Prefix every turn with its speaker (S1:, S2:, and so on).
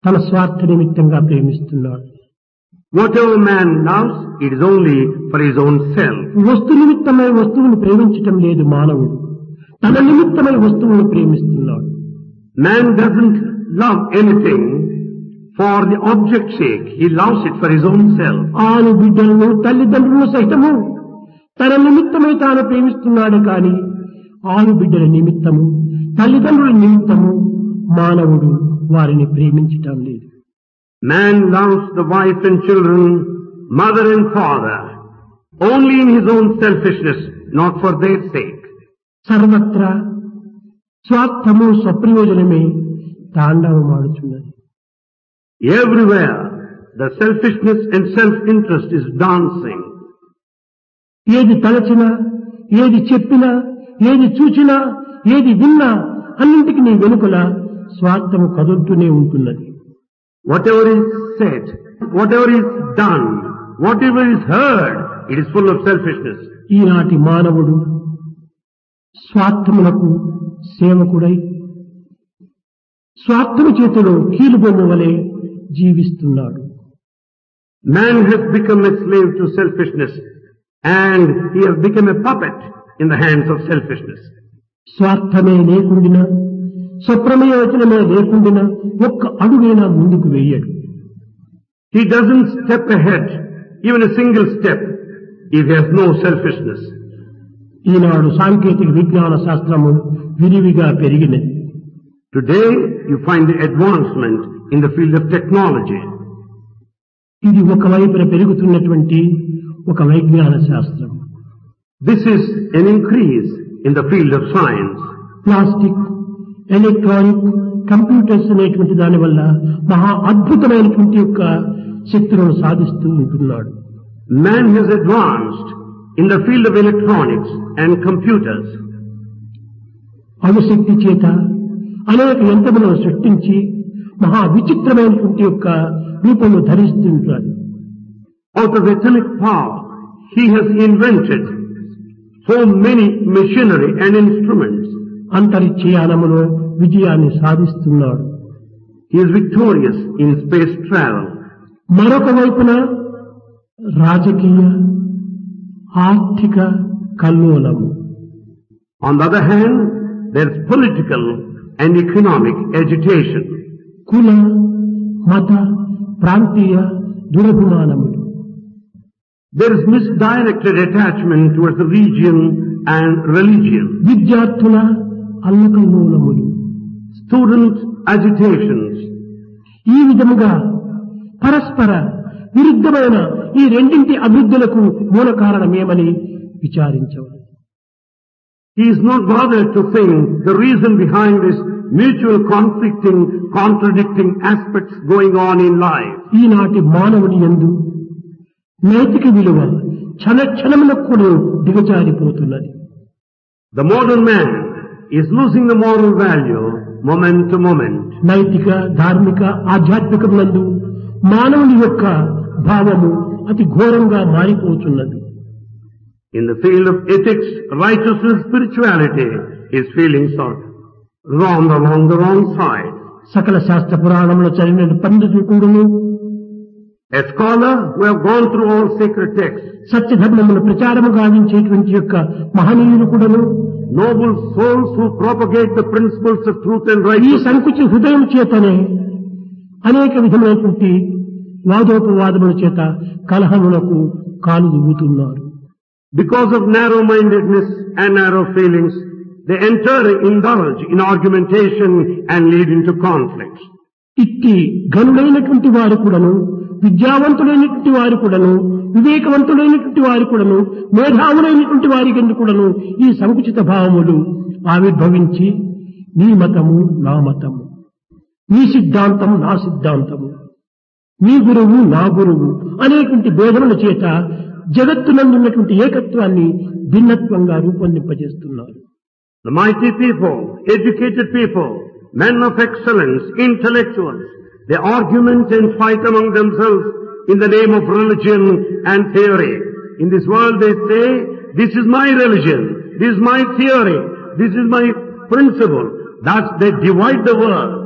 S1: తన స్వార్థ నిమిత్తంగా ప్రేమిస్తున్నాడు.
S2: Whatever man loves, it is only for his own self.
S1: వస్తు నిమిత్తమై వస్తువును ప్రేమించటం లేదు మానవుడు. తన నిమిత్తమై వస్తువును ప్రేమిస్తున్నాడు.
S2: Man doesn't love anything for the object's sake. He loves it for his own self.
S1: ఆను బిడ్డలను తల్లిదండ్రులను సైతము తన నిమిత్తమై తాను ప్రేమిస్తున్నాడు కానీ ఆను బిడ్డల నిమిత్తము తల్లిదండ్రుల నిమిత్తము మానవుడు వారిని ప్రేమించటం లేదు.
S2: Man loves the wife and children, mother and father, only in his own selfishness, not for their sake.
S1: సర్వత్రా స్వార్థము స్వప్రయోజనమే తాండవమాడుచున్నది.
S2: Everywhere, the selfishness and self-interest is dancing.
S1: ఏది తలచినా, ఏది చెప్పినా, ఏది చూచినా, ఏది విన్నా అన్నింటికి నీ వెనుకల స్వార్థము కదులుతూనే ఉంటున్నది.
S2: Whatever is said, whatever is done, whatever is heard, it is full of selfishness.
S1: ఈనాటి మానవుడు స్వార్థములకు సేవకుడై స్వార్థము చేతిలో కీలుబొమ్మ వలె జీవిస్తున్నాడు.
S2: Man has become a slave to selfishness and he has become a puppet in the hands of selfishness.
S1: స్వార్థమే లేకుండినా స్వప్రయోజనమే లేకుండినా ఒక్క అడుగైనా ముందుకు వేయడు.
S2: He doesn't step ahead, even a single step, if he has no selfishness.
S1: ఈనాడు సాంకేతిక విజ్ఞాన శాస్త్రము విరివిగా పెరిగినది.
S2: Today you find the advancement in the field of technology.
S1: ఇది ఒకవైపున పెరుగుతున్నటువంటి ఒక వైజ్ఞాన శాస్త్రం.
S2: This is an increase in the field of science.
S1: Plastic, electronic, computers అనేటువంటి దాని వల్ల మహా అద్భుతమైనటువంటి యొక్క శక్తులను సాధిస్తూ ఉంటున్నాడు.
S2: Man has advanced in the field of electronics and computers.
S1: అణుశక్తి చేత అనేక యంత్రములను సృష్టించి మహా విచిత్రమైనటువంటి యొక్క రూపము ధరిస్తుంటాడు.
S2: Out of atomic power, he has invented so many machinery and instruments.
S1: అంతరిక్షయానములో విజయాన్ని సాధిస్తున్నాడు.
S2: He is victorious in space travel.
S1: మరొక వైపున రాజకీయ ఆర్థిక కల్లోలము.
S2: On the other hand, there is political and economic agitation.
S1: కుల, మత, ప్రాంతీయ దురభిమానములు.
S2: There is misdirected attachment towards the region and religion.
S1: విద్యార్థుల అల్లకల్లోలములు.
S2: Student agitations.
S1: ఈ విధముగా పరస్పర విరుద్ధమైన ఈ రెండింటి అభివృద్ధులకు మూల కారణమేమని విచారించవచ్చు.
S2: He is not bothered to think the reason behind this mutual conflicting, contradicting aspects going on in life.
S1: ఈనాటి మానవుని యందు నైతిక విలువ క్షణక్షణములకు కూడా దిగజారిపోతున్నది.
S2: The modern man is losing the moral value moment to moment.
S1: నైతిక, ధార్మిక, ఆధ్యాత్మికమునందు మానవుని యొక్క భావము అతి ఘోరంగా మారిపోతున్నది.
S2: In the field of ethics, righteousness, spirituality, his feelings are along the wrong side.
S1: సకల శాస్త్ర పురాణంలో చదివిన పండితులు కూడాను,
S2: A scholar who have gone through all sacred texts,
S1: సత్యధర్మమును ప్రచారము గావించేటువంటి యొక్క మహనీయులు కూడాను,
S2: noble souls who propagate the principles of truth and
S1: ఈ
S2: righteousness,
S1: సంకుచ హృదయం చేతనే అనేక విధమైనటువంటి వాదోపవాదముల చేత కలహములకు కాలు దువ్వుతున్నారు.
S2: because of narrow-mindedness and narrow feelings, they indulge in argumentation and lead into conflicts.
S1: ఇట్టి గనుడైనటువంటి వారు కూడాను, విద్యావంతులైనటువంటి వారు కూడాను, వివేకవంతులైనటువంటి వారు కూడాను, మేధావులైనటువంటి వారి కింద కూడాను ఈ సంకుచిత భావములు ఆవిర్భవించి నీ మతము నా మతము, నీ సిద్ధాంతం నా సిద్ధాంతము, నీ గురువు నా గురువు అనేటువంటి భేదముల చేత జగత్తునందున్నటువంటి ఏకత్వాన్ని భిన్నత్వంగా రూపొందింపజేస్తున్నారు.
S2: The mighty people, educated people, men of excellence, intellectuals, they argument and fight among themselves in the name of religion and theory. In this world they say, this is my religion, this is my theory, this is my principle. Thus they divide the world.